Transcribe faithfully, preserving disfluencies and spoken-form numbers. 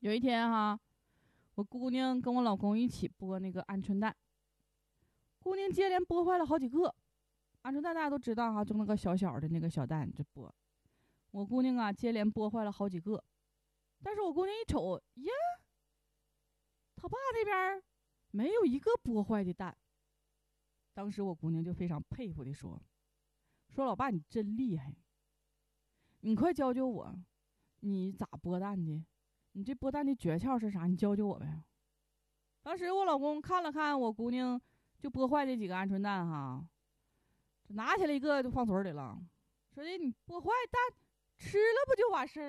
有一天哈，我姑娘跟我老公一起剥那个鹌鹑蛋，姑娘接连剥坏了好几个。鹌鹑蛋大家都知道哈，就那个小小的那个小蛋就剥。我姑娘啊，接连剥坏了好几个，但是我姑娘一瞅，呀，他爸那边没有一个剥坏的蛋。当时我姑娘就非常佩服的说：“说老爸你真厉害，你快教教我，你咋剥蛋的？你这剥蛋的诀窍是啥？你教教我呗。”当时我老公看了看我姑娘就剥坏这几个鹌鹑蛋哈，就拿起来一个就放嘴里了，说的你剥坏蛋吃了不就完事儿